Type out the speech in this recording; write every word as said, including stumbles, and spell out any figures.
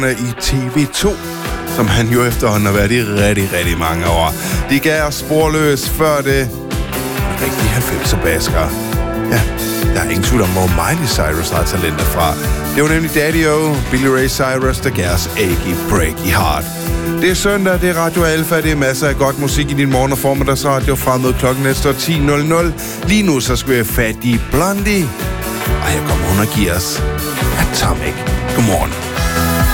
i T V to, som han jo efterhånden har været i rigtig, rigtig mange år. De gav os sporløs før det rigtige halvfemser-basker. Ja, der er ingen tvivl om, hvor Miley Cyrus har talenter fra. Det var nemlig Daddy-O, Billy Ray Cyrus, der gav os Achy Breaky Heart. Det er søndag, det er Radio Alfa, det er masser af godt musik i din morgen- og formiddagsradio frem mod klokken næste ti nul nul. Lige nu så skal vi have fat i Blondie. Og her kommer hun og giver os Atomic. Godmorgen.